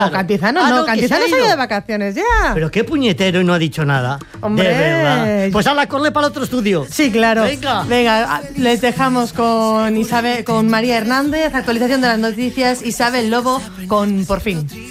O Cantizano, no, Cantizano se ha ido de vacaciones ya. Pero qué puñetero y no ha dicho nada. Hombre. De verdad. Pues a la corre para el otro estudio. Sí, claro. Venga. Les dejamos con María Hernández, actualización de las noticias, Isabel Lobo con Por fin.